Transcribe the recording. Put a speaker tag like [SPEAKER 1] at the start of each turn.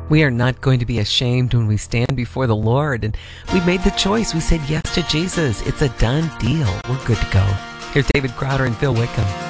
[SPEAKER 1] We are not going to be ashamed when we stand before the Lord. And we made the choice. We said yes to Jesus. It's a done deal. We're good to go. Here's David Crowder and Phil Wickham.